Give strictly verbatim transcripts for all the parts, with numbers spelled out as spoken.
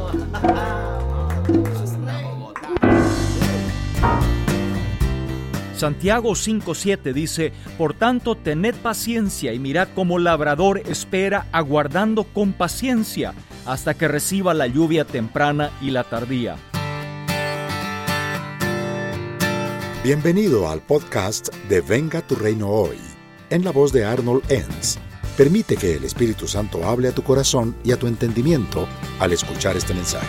Santiago cinco siete dice: por tanto, tened paciencia y mirad cómo el labrador espera aguardando con paciencia hasta que reciba la lluvia temprana y la tardía. Bienvenido al podcast de Venga tu Reino Hoy, en la voz de Arnold Enns. Permite que el Espíritu Santo hable a tu corazón y a tu entendimiento al escuchar este mensaje.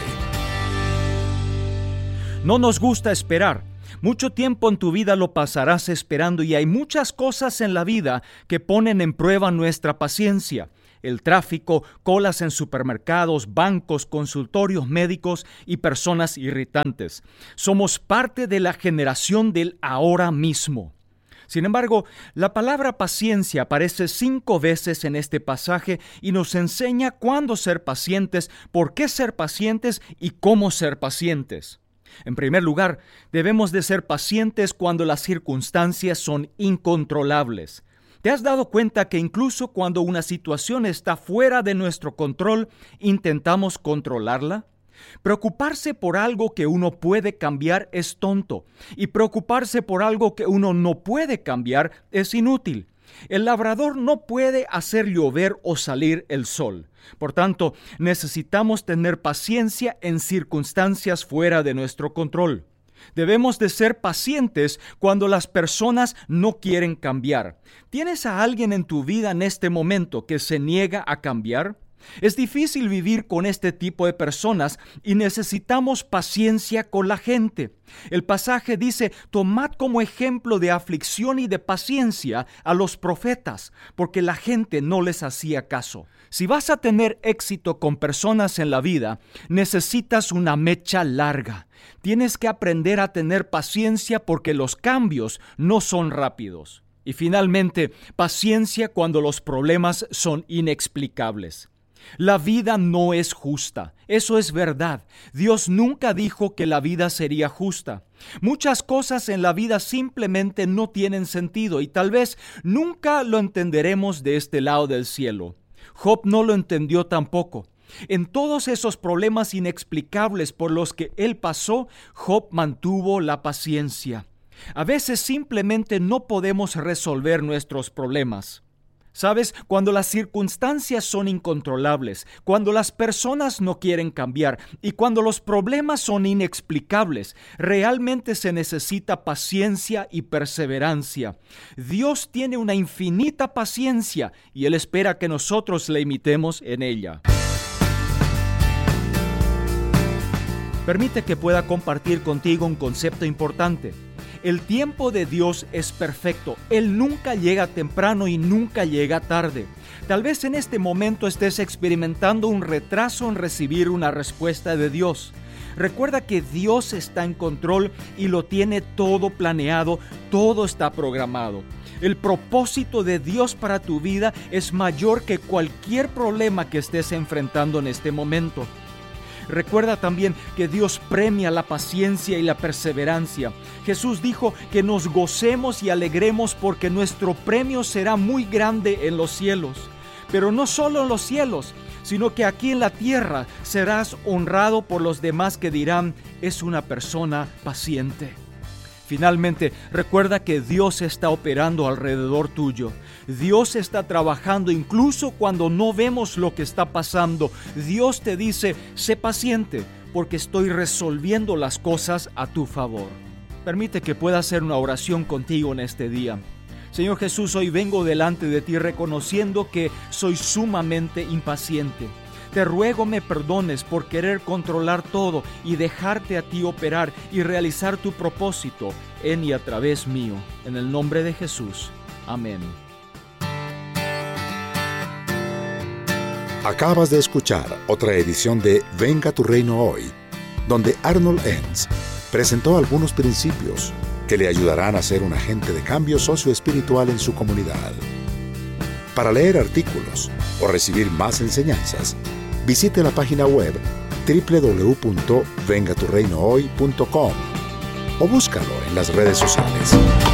No nos gusta esperar. Mucho tiempo en tu vida lo pasarás esperando y hay muchas cosas en la vida que ponen en prueba nuestra paciencia. El tráfico, colas en supermercados, bancos, consultorios médicos y personas irritantes. Somos parte de la generación del ahora mismo. Sin embargo, la palabra paciencia aparece cinco veces en este pasaje y nos enseña cuándo ser pacientes, por qué ser pacientes y cómo ser pacientes. En primer lugar, debemos de ser pacientes cuando las circunstancias son incontrolables. ¿Te has dado cuenta que incluso cuando una situación está fuera de nuestro control, intentamos controlarla? Preocuparse por algo que uno puede cambiar es tonto, y preocuparse por algo que uno no puede cambiar es inútil. El labrador no puede hacer llover o salir el sol. Por tanto, necesitamos tener paciencia en circunstancias fuera de nuestro control. Debemos de ser pacientes cuando las personas no quieren cambiar. ¿Tienes a alguien en tu vida en este momento que se niega a cambiar? Es difícil vivir con este tipo de personas y necesitamos paciencia con la gente. El pasaje dice: tomad como ejemplo de aflicción y de paciencia a los profetas, porque la gente no les hacía caso. Si vas a tener éxito con personas en la vida, necesitas una mecha larga. Tienes que aprender a tener paciencia porque los cambios no son rápidos. Y finalmente, paciencia cuando los problemas son inexplicables. La vida no es justa, eso es verdad. Dios nunca dijo que la vida sería justa. Muchas cosas en la vida simplemente no tienen sentido y tal vez nunca lo entenderemos de este lado del cielo. Job no lo entendió tampoco. En todos esos problemas inexplicables por los que él pasó, Job mantuvo la paciencia. A veces simplemente no podemos resolver nuestros problemas. ¿Sabes? Cuando las circunstancias son incontrolables, cuando las personas no quieren cambiar y cuando los problemas son inexplicables, realmente se necesita paciencia y perseverancia. Dios tiene una infinita paciencia y Él espera que nosotros le imitemos en ella. Permite que pueda compartir contigo un concepto importante. El tiempo de Dios es perfecto. Él nunca llega temprano y nunca llega tarde. Tal vez en este momento estés experimentando un retraso en recibir una respuesta de Dios. Recuerda que Dios está en control y lo tiene todo planeado, todo está programado. El propósito de Dios para tu vida es mayor que cualquier problema que estés enfrentando en este momento. Recuerda también que Dios premia la paciencia y la perseverancia. Jesús dijo que nos gocemos y alegremos porque nuestro premio será muy grande en los cielos. Pero no solo en los cielos, sino que aquí en la tierra serás honrado por los demás que dirán: es una persona paciente. Finalmente, recuerda que Dios está operando alrededor tuyo. Dios está trabajando incluso cuando no vemos lo que está pasando. Dios te dice: sé paciente, porque estoy resolviendo las cosas a tu favor. Permite que pueda hacer una oración contigo en este día. Señor Jesús, hoy vengo delante de ti reconociendo que soy sumamente impaciente. Te ruego me perdones por querer controlar todo y dejarte a ti operar y realizar tu propósito en y a través mío. En el nombre de Jesús. Amén. Acabas de escuchar otra edición de Venga tu Reino Hoy, donde Arnold Enns presentó algunos principios que le ayudarán a ser un agente de cambio socioespiritual en su comunidad. Para leer artículos o recibir más enseñanzas, visite la página web doble u doble u doble u punto venga tu reino hoy punto com o búscalo en las redes sociales.